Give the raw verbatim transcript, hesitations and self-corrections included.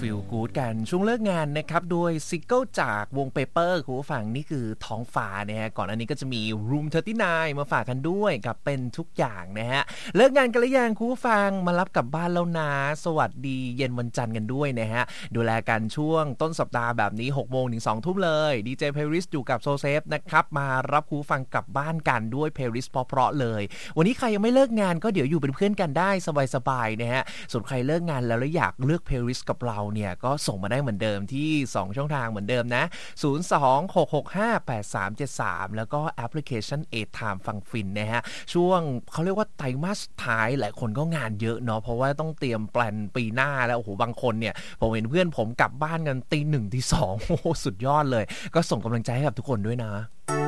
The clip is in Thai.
Feel Good กันช่วงเลิกงานนะครับโดยซิงเกิลจากวง Paper คุณผู้ฟังนี่คือท้องฟ้านะฮะก่อนอันนี้ก็จะมี Room สามสิบเก้ามาฝากกันด้วยกับเป็นทุกอย่างนะฮะเลิกงานกันหรือยังคุณผู้ฟังมารับกลับบ้านแล้วนะสวัสดีเย็นวันจันทร์กันด้วยนะฮะดูแลกันช่วงต้นสัปดาห์แบบนี้ หกโมงถึงสองทุ่มเลยดีเจเพลย์ลิสต์อยู่กับโซเซฟนะครับมารับคุณผู้ฟังกลับบ้านกันด้วยเพลย์ลิสต์เพราะๆเลยวันนี้ใครยังไม่เลิกงานก็เดี๋ยวอยู่เป็นเพื่อนกันได้สบายๆนะฮะส่วนใครเลิกงานแล้วแล้วอยากเลือกเพลย์ลิสต์กับเราเนี่ยก็ส่งมาได้เหมือนเดิมที่สองช่องทางเหมือนเดิมนะศูนย์ สอง หก หก ห้า แปด สาม เจ็ด สามแล้วก็แอปพลิเคชัน เอ ไทม์ ฟังฟินนะฮะช่วงเขาเรียกว่าไตรมาสสุดท้ายหลายคนก็งานเยอะเนาะเพราะว่าต้องเตรียมแปลนปีหน้าแล้วโอ้โหบางคนเนี่ยผมเห็นเพื่อนผมกลับบ้านกันตีหนึ่งตีสองโอ้โหสุดยอดเลยก็ส่งกำลังใจให้กับทุกคนด้วยนะ